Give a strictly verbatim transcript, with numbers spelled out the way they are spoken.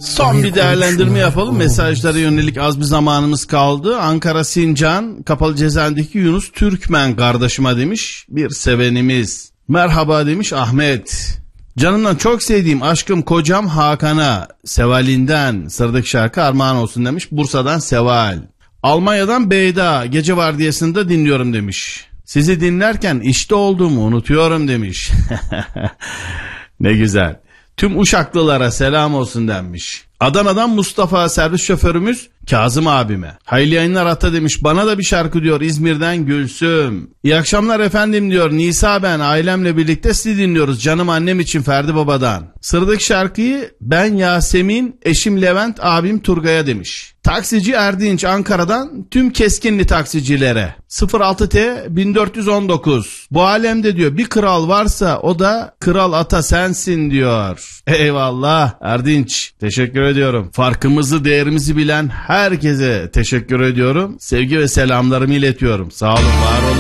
Son bir değerlendirme yapalım. Mesajlara yönelik az bir zamanımız kaldı. Ankara Sincan Kapalı Cezaevindeki Yunus Türkmen kardeşime demiş bir sevenimiz. Merhaba demiş Ahmet. Canımdan çok sevdiğim aşkım kocam Hakan'a Seval'inden sıradaki şarkı armağan olsun demiş. Bursa'dan Seval. Almanya'dan Beyda gece vardiyasında dinliyorum demiş. Sizi dinlerken işte olduğumu unutuyorum demiş. Ne güzel. Tüm Uşaklılara selam olsun denmiş. Adana'dan Mustafa servis şoförümüz Kazım abime. Hayırlı yayınlar ata demiş. Bana da bir şarkı diyor İzmir'den Gülsüm. İyi akşamlar efendim diyor. Nisa ben ailemle birlikte sizi dinliyoruz. Canım annem için Ferdi Baba'dan. Sıradaki şarkıyı ben Yasemin, eşim Levent, abim Turgay'a demiş. Taksici Erdinç Ankara'dan tüm keskinli taksicilere. sıfır altı T bin dört yüz on dokuz. Bu alemde diyor bir kral varsa o da kral ata sensin diyor. Eyvallah Erdinç. Teşekkür ediyorum. Farkımızı, değerimizi bilen herkese teşekkür ediyorum. Sevgi ve selamlarımı iletiyorum. Sağ olun, var olun.